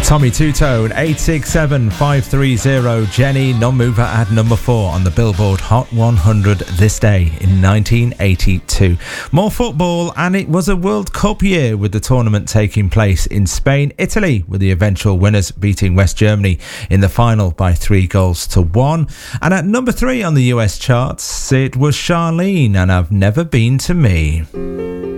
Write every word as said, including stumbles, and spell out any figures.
Tommy Two-Tone, eight six seven five three zero. Jenny, non-mover at number four on the Billboard Hot one hundred this day in nineteen eighty-two. More football, and it was a World Cup year with the tournament taking place in Spain. Italy were the eventual winners, beating West Germany in the final by three goals to one. And at number three on the U S charts, it was Charlene and I've Never Been to Me.